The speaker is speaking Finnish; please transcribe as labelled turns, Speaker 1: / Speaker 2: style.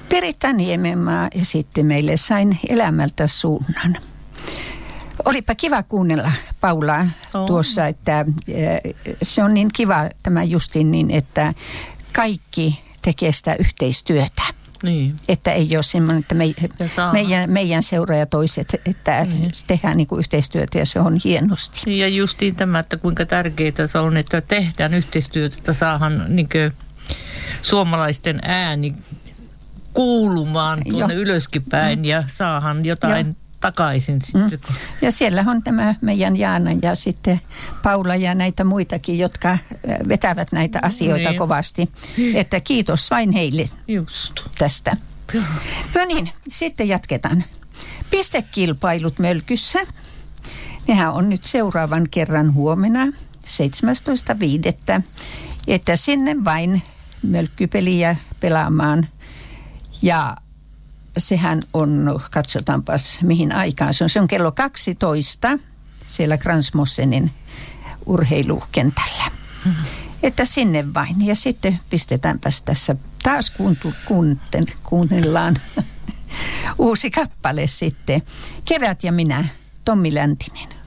Speaker 1: Perita Niemenmaa esitti meille Sain elämältä suunnan. Olipa kiva kuunnella Paulaa tuossa, että se on niin kiva tämä justiin niin, että kaikki tekee sitä yhteistyötä.
Speaker 2: Niin.
Speaker 1: Että ei ole semmoinen, että meidän seura ja toiset, että tehdään niin kuin yhteistyötä ja se on hienosti.
Speaker 2: Ja justiin tämä, että kuinka tärkeää se on, että tehdään yhteistyötä, että saadaan niin kuin suomalaisten ääni kuulumaan tuonne ylöskin päin ja saahan jotain takaisin sitten.
Speaker 1: Ja siellä on tämä meidän Jaana ja sitten Paula ja näitä muitakin, jotka vetävät näitä asioita kovasti. Että kiitos vain heille tästä. No niin, sitten jatketaan. Pistekilpailut Mölkyssä. Nehän on nyt seuraavan kerran huomenna 17.5. Että sinne vain mölkkypeliä pelaamaan. Ja sehän on, katsotaanpas mihin aikaan se on kello 12 siellä Kransmossenin urheilukentällä. Että sinne vain. Ja sitten pistetäänpäs tässä taas kuunnellaan uusi kappale sitten. Kevät ja minä, Tommi Läntinen.